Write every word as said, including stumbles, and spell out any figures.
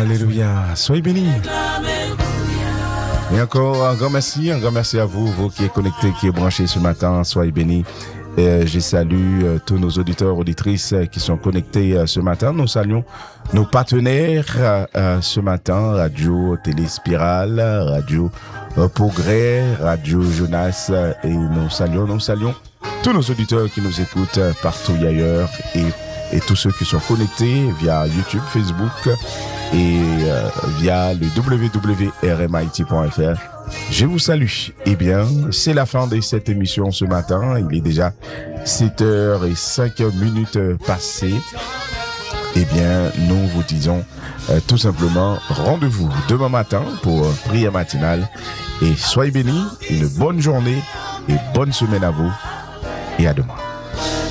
Alléluia. Soyez bénis. Et encore un grand merci, un grand merci à vous, vous qui êtes connectés, qui êtes branchés ce matin. Soyez bénis. Et je salue euh, tous nos auditeurs, auditrices euh, qui sont connectés euh, ce matin. Nous saluons nos partenaires euh, euh, ce matin, Radio Télé Spirale, Radio euh, Progrès, Radio Jonas, euh, et nous saluons, nous saluons tous nos auditeurs qui nous écoutent euh, partout et ailleurs, et, et tous ceux qui sont connectés via YouTube, Facebook et euh, via le w w w point r m i t point f r. Je vous salue. Eh bien, c'est la fin de cette émission ce matin. Il est déjà sept heures et cinq minutes passées. Eh bien, nous vous disons euh, tout simplement rendez-vous demain matin pour euh, prière matinale. Et soyez bénis, une bonne journée et bonne semaine à vous. Et à demain.